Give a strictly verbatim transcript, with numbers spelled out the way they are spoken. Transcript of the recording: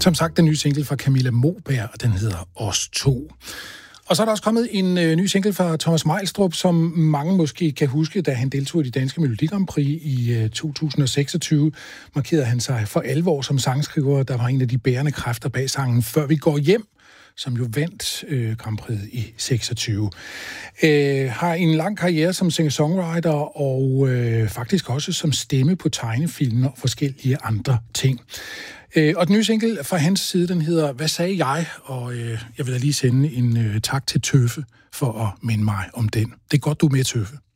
Som sagt, den nye single fra Camilla Moberg, og den hedder Os to. Og så er der også kommet en øh, ny single fra Thomas Meilstrup, som mange måske kan huske, da han deltog i de danske Melodi Grand Prix i øh, to tusind og seksogtyve. Markerede han sig for alvor som sangskriver, der var en af de bærende kræfter bag sangen Før vi går hjem, som jo vandt øh, Grand Prix i seksogtyve. Øh, har en lang karriere som singer-songwriter og øh, faktisk også som stemme på tegnefilm og forskellige andre ting. Øh, og den nye single fra hans side, den hedder Hvad sagde jeg? Og øh, jeg vil da lige sende en øh, tak til Tøffe for at minde mig om den. Det er godt, du er med, Tøffe.